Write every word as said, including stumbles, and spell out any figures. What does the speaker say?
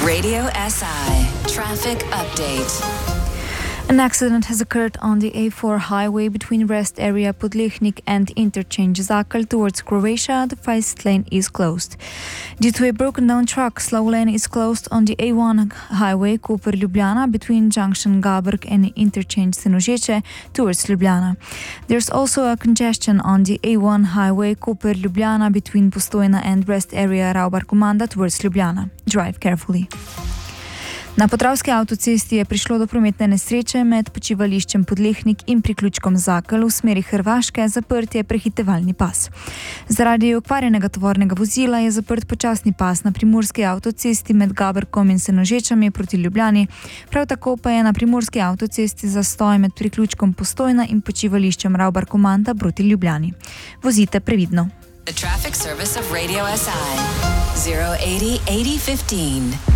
Radio S I Traffic Update. An accident has occurred on the A four highway between rest area Podlechnik and interchange Zakal towards Croatia. The fast lane is closed. Due to a broken down truck, slow lane is closed on the A one highway Koper-Ljubljana between junction Gaberg and interchange Senožeče towards Ljubljana. There's also a congestion on the A one highway Koper-Ljubljana between Postojna and rest area Raubar-Komanda towards Ljubljana. Drive carefully. Na Podravski avtocesti je prišlo do prometne nesreče med počivališčem Podlechnik in priključkom Zakal v smeri Hrvaške, zaprt je prehitevalni pas. Zaradi okvarjenega tovornega vozila je zaprt počasni pas na primorski avtocesti med Gaberkom in Senožečami proti Ljubljani, prav tako pa je na primorski avtocesti zastoj med priključkom Postojna in počivališčem Raubar-Komanda proti Ljubljani. Vozite previdno. The traffic service of Radio S I zero eighty eighty fifteen.